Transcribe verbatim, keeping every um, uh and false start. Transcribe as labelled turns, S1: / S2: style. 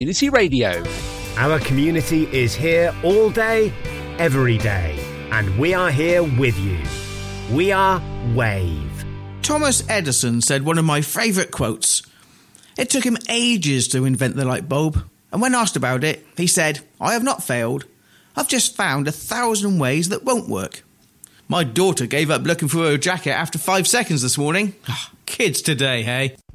S1: Community Radio.
S2: Our community is here all day, every day, and we are here with you. We are Wave.
S3: Thomas Edison said one of my favourite quotes. It took him ages to invent the light bulb, and when asked about it, he said, "I have not failed. I've just found a thousand ways that won't work." My daughter gave up looking for her jacket after five seconds this morning. Kids today, hey?